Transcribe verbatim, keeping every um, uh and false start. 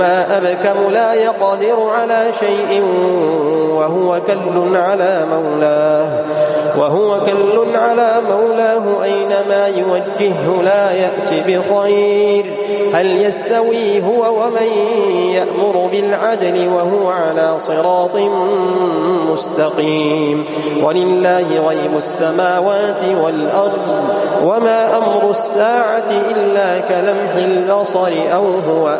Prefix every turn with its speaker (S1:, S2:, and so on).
S1: ما أبكم لا يقدر على شيء وهو كل على مولاه وهو كل على مولاه أينما يوجهه لا يأتي بخير. هل يستوي هو ومن يأمر بالعدل وهو على صراط مستقيم؟ ولله غيب السماوات والأرض وما أمر الساعة إلا كلمح البصر أو هو